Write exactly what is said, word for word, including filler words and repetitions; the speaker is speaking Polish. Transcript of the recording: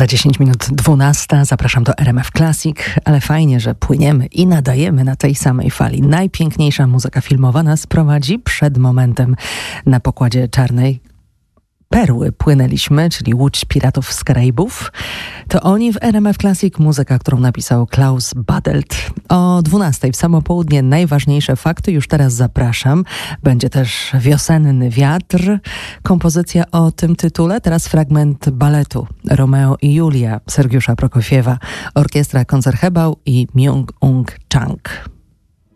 Za dziesięć minut dwunasta zapraszam do R M F Classic, ale fajnie, że płyniemy i nadajemy na tej samej fali. Najpiękniejsza muzyka filmowa nas prowadzi przed momentem na pokładzie Czarnej Perły płynęliśmy, czyli Łódź Piratów z Karaibów. To oni w R M F Classic, muzyka, którą napisał Klaus Badelt. O dwunastej w samo południe najważniejsze fakty, już teraz zapraszam. Będzie też Wiosenny wiatr, kompozycja o tym tytule. Teraz fragment baletu Romeo i Julia Sergiusza Prokofiewa, orkiestra Koncertgebouw i Myung-Ung Chang.